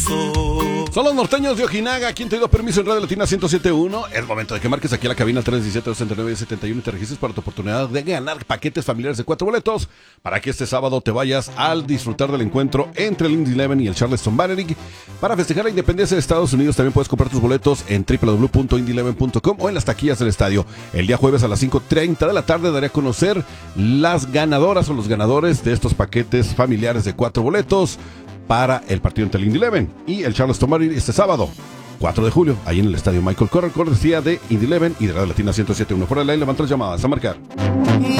Son los norteños de Ojinaga. ¿Quién te dio permiso en Radio Latina 107.1? Es momento de que marques aquí a la cabina 317-269-71 y te registres para tu oportunidad de ganar paquetes familiares de 4 boletos para que este sábado te vayas al disfrutar del encuentro entre el Indy 11 y el Charleston Battery. Para festejar la independencia de Estados Unidos también puedes comprar tus boletos en www.indy11.com o en las taquillas del estadio. El día jueves a las 5:30 de la tarde daré a conocer las ganadoras o los ganadores de estos paquetes familiares de 4 boletos para el partido entre el Indy 11 y el Charleston Battery este sábado, 4 de julio, ahí en el estadio Michael Corral, cortesía de Indy 11 y de Radio Latina 107.1. Fuera de la levanta las llamadas a marcar.